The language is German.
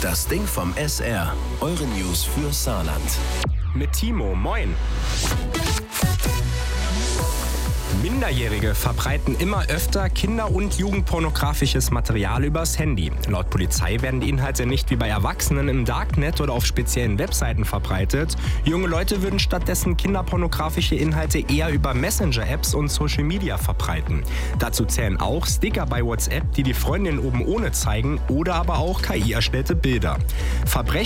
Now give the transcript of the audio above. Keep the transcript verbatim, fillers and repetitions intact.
Das Ding vom S R. Eure News für Saarland. Mit Timo, moin. Minderjährige verbreiten immer öfter kinder- und jugendpornografisches Material übers Handy. Laut Polizei werden die Inhalte nicht wie bei Erwachsenen im Darknet oder auf speziellen Webseiten verbreitet. Junge Leute würden stattdessen kinderpornografische Inhalte eher über Messenger-Apps und Social Media verbreiten. Dazu zählen auch Sticker bei WhatsApp, die die Freundin oben ohne zeigen, oder aber auch K I-erstellte Bilder. Verbrechen